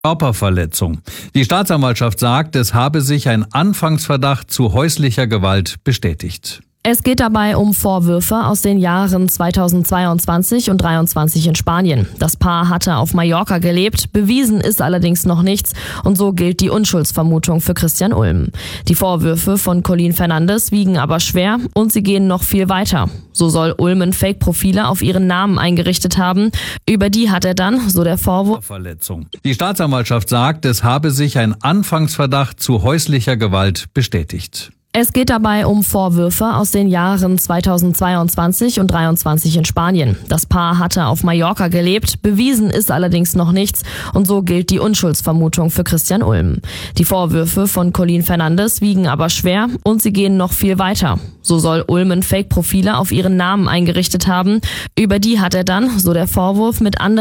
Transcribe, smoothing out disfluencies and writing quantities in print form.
Körperverletzung. Die Staatsanwaltschaft sagt, es habe sich ein Anfangsverdacht zu häuslicher Gewalt bestätigt. Es geht dabei um Vorwürfe aus den Jahren 2022 und 2023 in Spanien. Das Paar hatte auf Mallorca gelebt, bewiesen ist allerdings noch nichts und so gilt die Unschuldsvermutung für Christian Ulm. Die Vorwürfe von Colleen Fernandes wiegen aber schwer und sie gehen noch viel weiter. So soll Ulmen Fake-Profile auf ihren Namen eingerichtet haben. Über die hat er dann, so der Vorwurf, Verletzung. Die Staatsanwaltschaft sagt, es habe sich ein Anfangsverdacht zu häuslicher Gewalt bestätigt. Es geht dabei um Vorwürfe aus den Jahren 2022 und 2023 in Spanien. Das Paar hatte auf Mallorca gelebt, bewiesen ist allerdings noch nichts und so gilt die Unschuldsvermutung für Christian Ulm. Die Vorwürfe von Colleen Fernandes wiegen aber schwer und sie gehen noch viel weiter. So soll Ulmen Fake-Profile auf ihren Namen eingerichtet haben. Über die hat er dann, so der Vorwurf, mit anderen